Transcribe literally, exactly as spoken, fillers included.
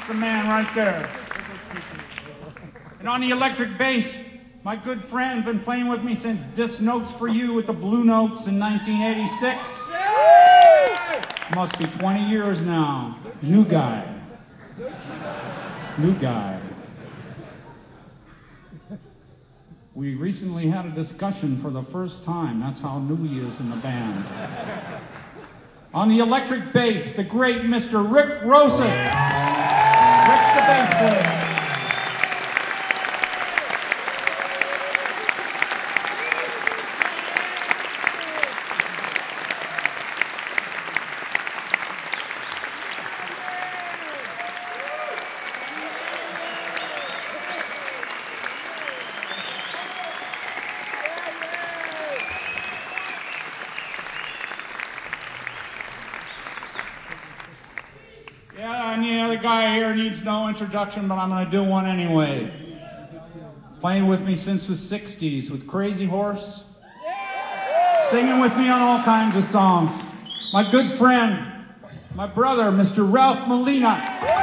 the man right there. And on the electric bass, my good friend, been playing with me since This Notes for You with the Blue Notes in nineteen eighty-six. Must be twenty years now. New guy. New guy. We recently had a discussion for the first time. That's how new he is in the band. On the electric bass, the great Mister Rick Rosas. Rick the bass player. Yeah, and the other guy here needs no introduction, but I'm going to do one anyway. Playing with me since the sixties with Crazy Horse. Singing with me on all kinds of songs. My good friend, my brother, Mister Ralph Molina.